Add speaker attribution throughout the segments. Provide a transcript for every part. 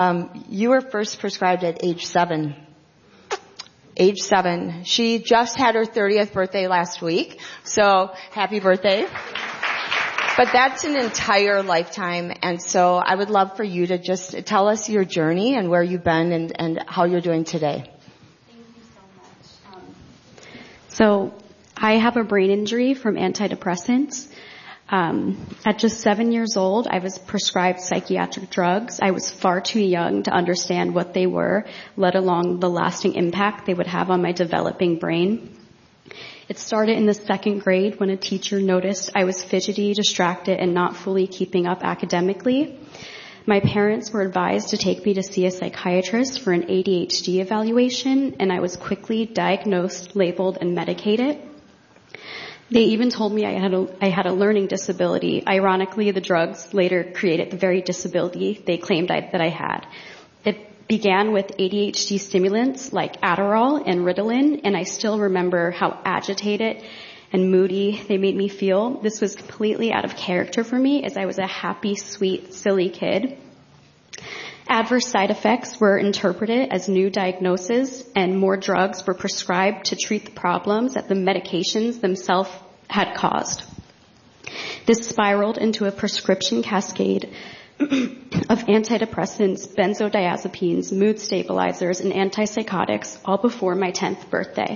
Speaker 1: You were first prescribed at age 7. Age 7. She just had her 30th birthday last week, so happy birthday. But that's an entire lifetime, and so I would love for you to just tell us your journey and where you've been and how you're doing today.
Speaker 2: Thank you so much. So I have a brain injury from antidepressants. At just 7 years old, I was prescribed psychiatric drugs. I was far too young to understand what they were, let alone the lasting impact they would have on my developing brain. It started in the 2nd grade when a teacher noticed I was fidgety, distracted, and not fully keeping up academically. My parents were advised to take me to see a psychiatrist for an ADHD evaluation, and I was quickly diagnosed, labeled, and medicated. They even told me I had a learning disability. Ironically, the drugs later created the very disability they claimed that I had. It began with ADHD stimulants like Adderall and Ritalin, and I still remember how agitated and moody they made me feel. This was completely out of character for me, as I was a happy, sweet, silly kid. Adverse side effects were interpreted as new diagnoses, and more drugs were prescribed to treat the problems that the medications themselves had caused. This spiraled into a prescription cascade of antidepressants, benzodiazepines, mood stabilizers, and antipsychotics, all before my 10th birthday.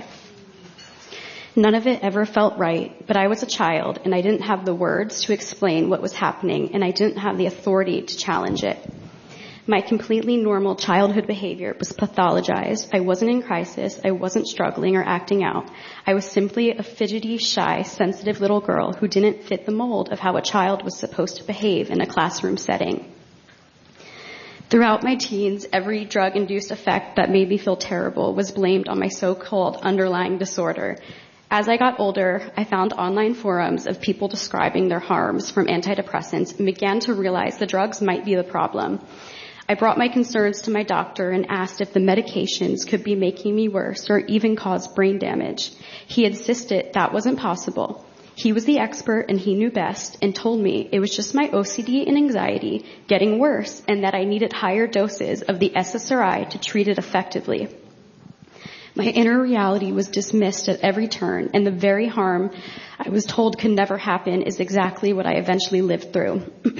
Speaker 2: None of it ever felt right, but I was a child, and I didn't have the words to explain what was happening, and I didn't have the authority to challenge it. My completely normal childhood behavior was pathologized. I wasn't in crisis. I wasn't struggling or acting out. I was simply a fidgety, shy, sensitive little girl who didn't fit the mold of how a child was supposed to behave in a classroom setting. Throughout my teens, every drug-induced effect that made me feel terrible was blamed on my so-called underlying disorder. As I got older, I found online forums of people describing their harms from antidepressants and began to realize the drugs might be the problem. I brought my concerns to my doctor and asked if the medications could be making me worse or even cause brain damage. He insisted that wasn't possible. He was the expert and he knew best and told me it was just my OCD and anxiety getting worse and that I needed higher doses of the SSRI to treat it effectively. My inner reality was dismissed at every turn, and the very harm I was told could never happen is exactly what I eventually lived through.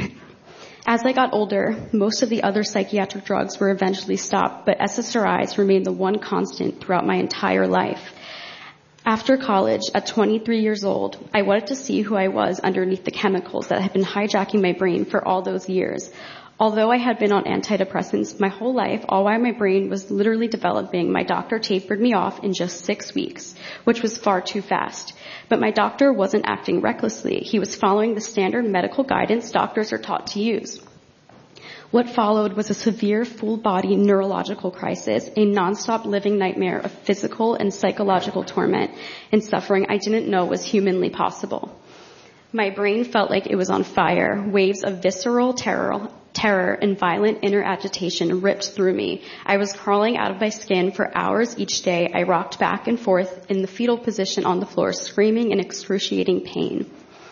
Speaker 2: As I got older, most of the other psychiatric drugs were eventually stopped, but SSRIs remained the one constant throughout my entire life. After college, at 23 years old, I wanted to see who I was underneath the chemicals that had been hijacking my brain for all those years. Although I had been on antidepressants my whole life, all while my brain was literally developing, my doctor tapered me off in just 6 weeks, which was far too fast. But my doctor wasn't acting recklessly. He was following the standard medical guidance doctors are taught to use. What followed was a severe full-body neurological crisis, a nonstop living nightmare of physical and psychological torment and suffering I didn't know was humanly possible. My brain felt like it was on fire. Waves of visceral terror and violent inner agitation ripped through me. I was crawling out of my skin for hours each day. I rocked back and forth in the fetal position on the floor, screaming in excruciating pain.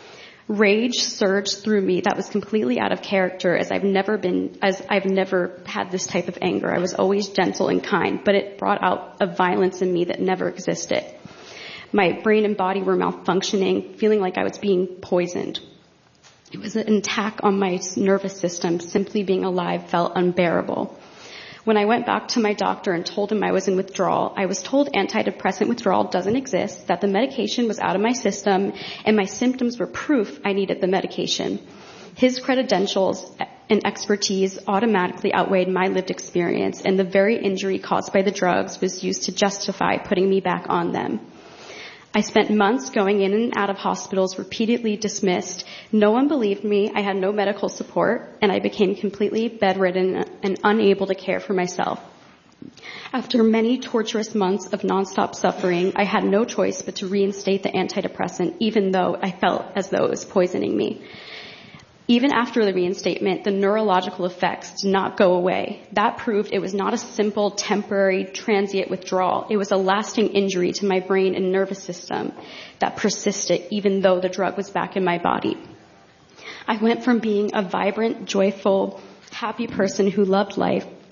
Speaker 2: Rage surged through me that was completely out of character, as I've never had this type of anger. I was always gentle and kind, but it brought out a violence in me that never existed. My brain and body were malfunctioning, feeling like I was being poisoned. It was an attack on my nervous system. Simply being alive felt unbearable. When I went back to my doctor and told him I was in withdrawal, I was told antidepressant withdrawal doesn't exist, that the medication was out of my system, and my symptoms were proof I needed the medication. His credentials and expertise automatically outweighed my lived experience, and the very injury caused by the drugs was used to justify putting me back on them. I spent months going in and out of hospitals, repeatedly dismissed. No one believed me. I had no medical support, and I became completely bedridden and unable to care for myself. After many torturous months of nonstop suffering, I had no choice but to reinstate the antidepressant, even though I felt as though it was poisoning me. Even after the reinstatement, the neurological effects did not go away. That proved it was not a simple, temporary, transient withdrawal. It was a lasting injury to my brain and nervous system that persisted even though the drug was back in my body. I went from being a vibrant, joyful, happy person who loved life